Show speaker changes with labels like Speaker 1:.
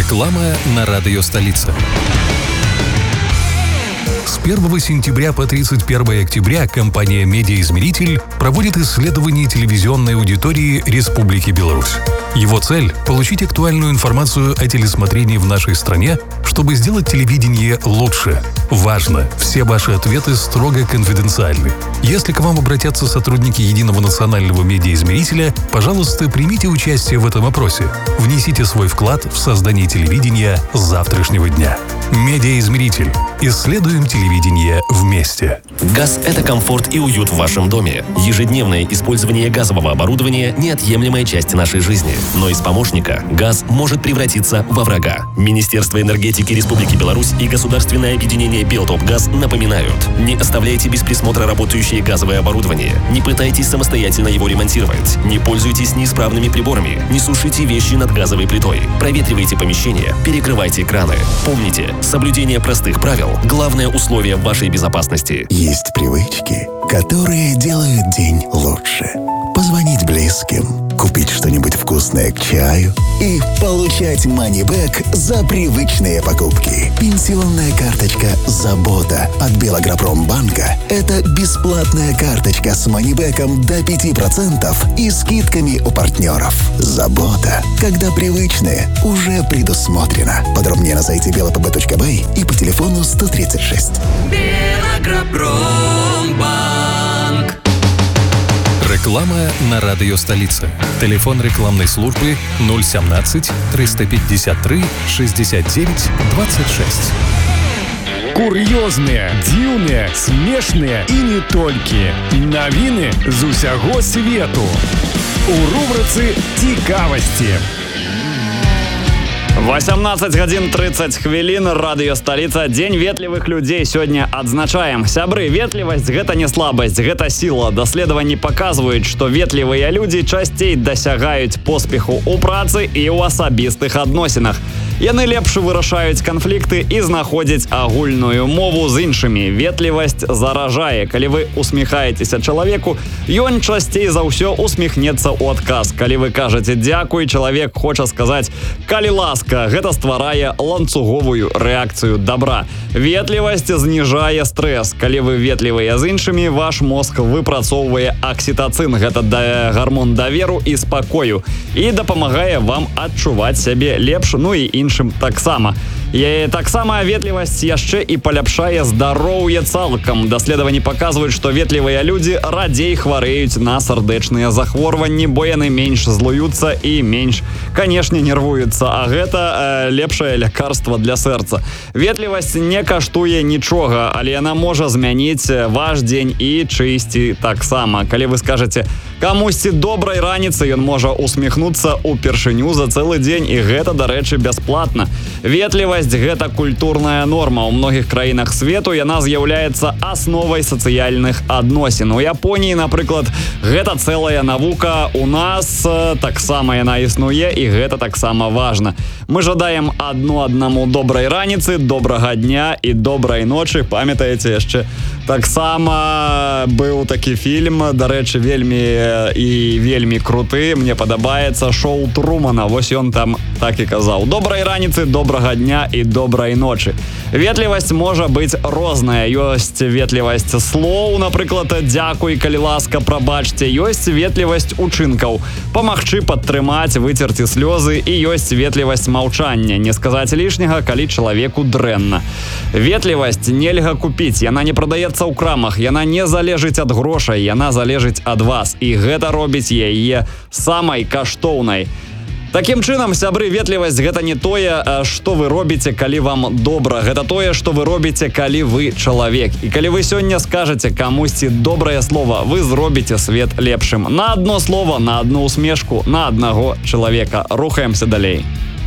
Speaker 1: Реклама на радио «Столица». С 1 сентября по 31 октября компания «Медиаизмеритель» проводит исследование телевизионной аудитории Республики Беларусь. Его цель – получить актуальную информацию о телесмотрении в нашей стране, чтобы сделать телевидение лучше. Важно! Все ваши ответы строго конфиденциальны. Если к вам обратятся сотрудники Единого национального медиаизмерителя, пожалуйста, примите участие в этом опросе. Внесите свой вклад в создание телевидения завтрашнего дня. Медиаизмеритель. Исследуем телевидение вместе.
Speaker 2: Газ – это комфорт и уют в вашем доме. Ежедневное использование газового оборудования – неотъемлемая часть нашей жизни. Но из помощника газ может превратиться во врага. Министерство энергетики Республики Беларусь и государственное объединение «Белтопгаз» напоминают: не оставляйте без присмотра работающее газовое оборудование, не пытайтесь самостоятельно его ремонтировать, не пользуйтесь неисправными приборами, не сушите вещи над газовой плитой, проветривайте помещение, перекрывайте краны. Помните, соблюдение простых правил – главное условие вашей безопасности.
Speaker 3: Есть привычки, которые делают день лучше. Позвонить близким, купить что-нибудь вкусное к чаю и получать манибэк за привычные покупки. Пенсионная карточка «Забота» от Белагропромбанка – это бесплатная карточка с манибэком до 5% и скидками у партнеров. «Забота», когда привычное уже предусмотрено. Подробнее на сайте belapb.by и по телефону 136.
Speaker 4: Белагропромбанк.
Speaker 1: Реклама на радио «Столица». Телефон рекламной службы 017 353 69 26.
Speaker 5: Кур'ёзныя, дзіўныя, смешныя і не толькі. Навіны з усяго свету. У рубрыцы «Цікавасці». 18 гадзін 30 хвілін, радыё «Сталіца». Дзень ветлівых людзей сёння адзначаем. Сябры, ветлівасць – гэта не слабасць, гэта сіла. Даследаванні паказваюць, што ветлівыя людзі часцей дасягаюць поспеху ў працы і ў асабістых адносінах. Яны лепш вырашаюць канфлікты і знаходзяць агульную мову з іншымі. Ветлівасць заражае. Калі вы усміхаецеся чалавеку, ён часцей за ўсё усміхнецца ў адказ. Калі вы кажаце «дзякуй», чалавек хоча сказаць «калі ласка». Гэта стварае ланцуговую рэакцыю добра. Ветлівасць зніжае стрэс. Калі вы ветлівыя з іншымі, ваш мозг выпрацоўвае аксітацын. Гэта дае гармон даверу і спакою. І дапамагае вам адчуваць сябе лепш, ну і іншым таксама. І таксама ветлівасць яшчэ і паляпшае здароўе цалкам. Даследаванні паказваюць, што ветлівыя людзі радзей хварэюць на сардэчныя захворванні, бо яны менш злуюцца і менш, канешне, нервуюцца. А гэта лепшае лякарства для сэрца. Ветлівасць не каштуе нічога, але яна можа змяніць ваш дзень і чыйсьці таксама. Калі вы скажаце камусьці добрай раніцы, ён можа усміхнуцца ўпершыню за цэлы дзень, і гэта, дарэчы, бясплатна. Ветлівасць – гэта культурная норма. У многіх краінах свету яна з'яўляецца асновай сацыяльных адносін. У Японіі, напрыклад, гэта цэлая навука. У нас таксама яна існуе, і гэта таксама важна. Мы жадаем аднаму добрай раніцы, добрага дня і добрай ночы. Памятаеце, яшчэ таксама быў такі фільм, дарэчы, вельмі круты, мне падабаецца, «Шоу Трумана». Вось ён там так і казаў: добрай раніцы, добрага дня і добрай ночы. Ветлівасць можа быць розная. Ёсць ветлівасць слоў, напрыклад, «дзякуй», «калі ласка», «прабачце». Ёсць ветлівасць учынкаў, памагчы, падтрымаць, выцерці слёзы. І ёсць ветлівасць маўчання, не сказаць лішняга, калі чалавеку дрэнна. Ветлівасць нельга купіць, яна не прадаецца ў крамах, яна не залежыць ад грошай, яна залежыць ад вас. І гэта робіць яе самай каштоўнай. Такім чынам, сябры, ветлівасць – гэта не тое, што вы робіце, калі вам добра. Гэта тое, што вы робіце, калі вы чалавек. І калі вы сёння скажаце камусьці добрае слова, вы зробіце свет лепшым. На адно слова, на адну усмешку, на аднаго чалавека. Рухаемся далей.